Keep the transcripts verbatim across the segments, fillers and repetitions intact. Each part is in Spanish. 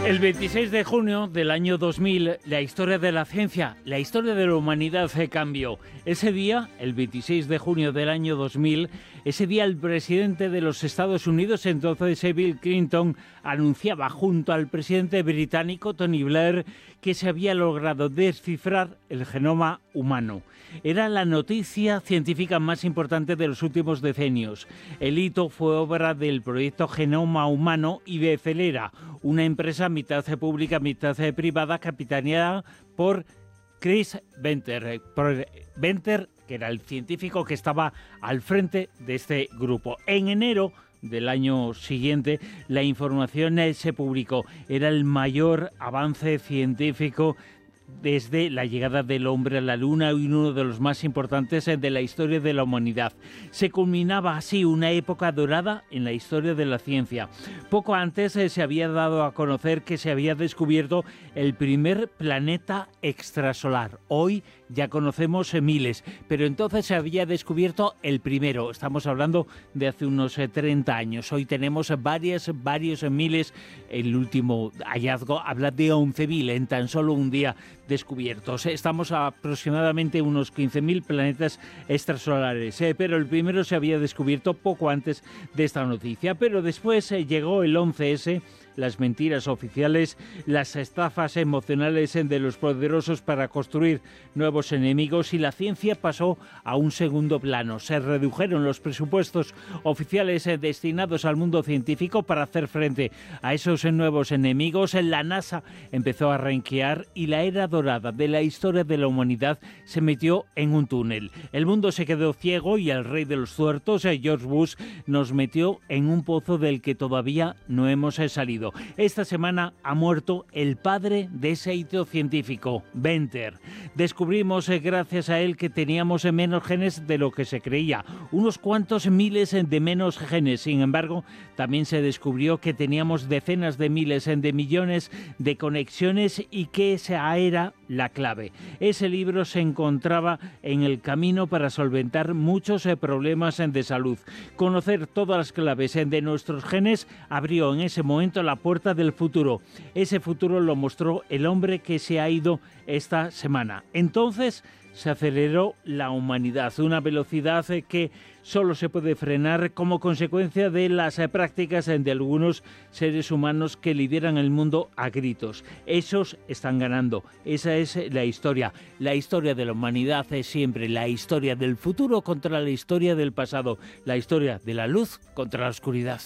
El veintiséis de junio del año dos mil, la historia de la ciencia, la historia de la humanidad se cambió. Ese día, el veintiséis de junio del año dos mil, ese día el presidente de los Estados Unidos, entonces Bill Clinton, anunciaba junto al presidente británico Tony Blair que se había logrado descifrar el genoma humano. Era la noticia científica más importante de los últimos decenios. El hito fue obra del proyecto Genoma Humano y de Celera, una empresa mitad pública, mitad privada, capitaneada por Chris Venter. Por Venter, que era el científico que estaba al frente de este grupo. En enero del año siguiente, la información se publicó. Era el mayor avance científico desde la llegada del hombre a la Luna y uno de los más importantes de la historia de la humanidad. Se culminaba así una época dorada en la historia de la ciencia. Poco antes se había dado a conocer que se había descubierto el primer planeta extrasolar. Hoy ya conocemos miles, pero entonces se había descubierto el primero. Estamos hablando de hace unos treinta años. Hoy tenemos varias, varios miles. El último hallazgo habla de once mil en tan solo un día descubiertos. Estamos a aproximadamente unos quince mil planetas extrasolares, eh, pero el primero se había descubierto poco antes de esta noticia. Pero después eh, llegó el once ese, las mentiras oficiales, las estafas emocionales de los poderosos para construir nuevos enemigos, y la ciencia pasó a un segundo plano. Se redujeron los presupuestos oficiales destinados al mundo científico para hacer frente a esos nuevos enemigos. La NASA empezó a renquear y la era dorada de la historia de la humanidad se metió en un túnel. El mundo se quedó ciego y el rey de los tuertos, George Bush, nos metió en un pozo del que todavía no hemos salido. Esta semana ha muerto el padre de ese hito científico, Venter. Descubrimos, eh, gracias a él, que teníamos menos genes de lo que se creía, unos cuantos miles de menos genes. Sin embargo, también se descubrió que teníamos decenas de miles de millones de conexiones y que esa era la clave. Ese libro se encontraba en el camino para solventar muchos eh, problemas de salud. Conocer todas las claves de nuestros genes abrió en ese momento la puerta del futuro. Ese futuro lo mostró el hombre que se ha ido esta semana. Entonces se aceleró la humanidad, una velocidad que solo se puede frenar como consecuencia de las prácticas de algunos seres humanos que lideran el mundo a gritos. Esos están ganando. Esa es la historia. La historia de la humanidad es siempre la historia del futuro contra la historia del pasado, la historia de la luz contra la oscuridad.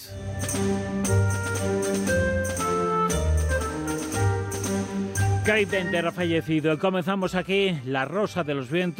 Chris Venter ha fallecido. Comenzamos aquí La Rosa de los Vientos.